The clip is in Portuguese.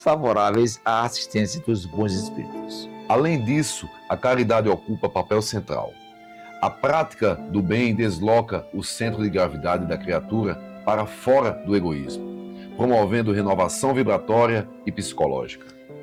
favoráveis à assistência dos bons espíritos. Além disso, a caridade ocupa papel central. A prática do bem desloca o centro de gravidade da criatura para fora do egoísmo, promovendo renovação vibratória e psicológica.